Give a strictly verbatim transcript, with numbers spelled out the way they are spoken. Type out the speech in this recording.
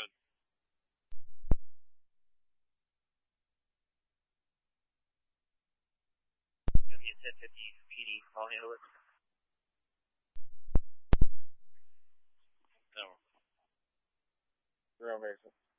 ahead. Give me a ten fifty P D. I'll handle it. No. Zero Mason.